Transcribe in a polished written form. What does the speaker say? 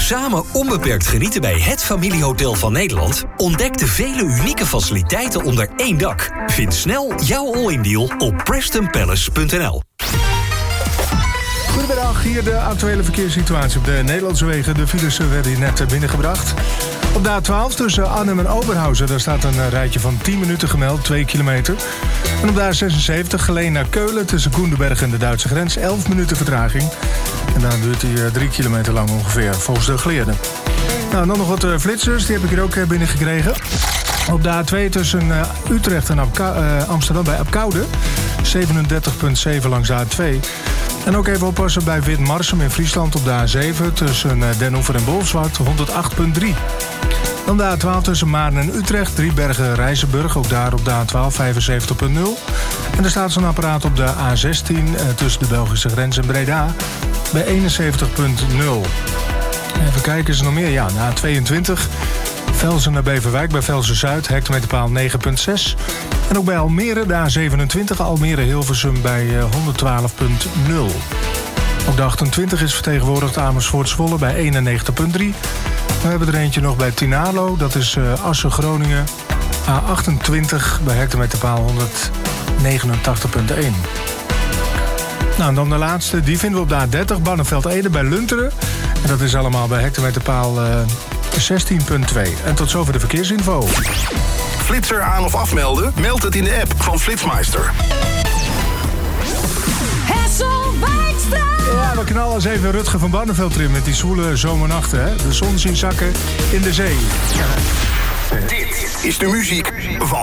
samen onbeperkt genieten bij het familiehotel van Nederland? Ontdek de vele unieke faciliteiten onder één dak. Vind snel jouw all-in deal op PrestonPalace.nl. Goedemiddag, hier de actuele verkeerssituatie op de Nederlandse wegen. De files werden hier net binnengebracht. Op de A12 tussen Arnhem en Oberhausen, daar staat een rijtje van 10 minuten gemeld, 2 kilometer. En op de A76 Geleen naar Keulen tussen Koendenberg en de Duitse grens, 11 minuten vertraging. En daar duurt die 3 kilometer lang ongeveer, volgens de geleerden. Nou, dan nog wat flitsers, die heb ik hier ook binnengekregen. Op de A2 tussen Utrecht en Amsterdam bij Apkoude, 37,7 langs de A2. En ook even oppassen bij Witmarsum in Friesland op de A7... tussen Den Oever en Bolsward, 108,3. Dan de A12 tussen Maarn en Utrecht, Driebergen-Rijzenburg... ook daar op de A12, 75,0. En er staat zo'n apparaat op de A16 tussen de Belgische grens en Breda... bij 71,0. Even kijken, is er nog meer? Ja, de A22... Velzen naar Beverwijk bij Velzen-Zuid, hectometerpaal 9,6. En ook bij Almere, de A27, Almere-Hilversum bij 112,0. Ook de 28 is vertegenwoordigd Amersfoort-Zwolle bij 91,3. We hebben er eentje nog bij Tinalo, dat is Assen-Groningen. A28 bij hectometerpaal 189,1. Nou, en dan de laatste, die vinden we op de A30, Barneveld-Ede bij Lunteren. En dat is allemaal bij hectometerpaal 16,2. En tot zover de verkeersinfo. Flitser aan of afmelden? Meld het in de app van Flitsmeister. Ja, we knallen eens even Rutger van Barneveld erin met die zwoele zomernachten. Hè? De zon zien zakken in de zee. Dit is de muziek van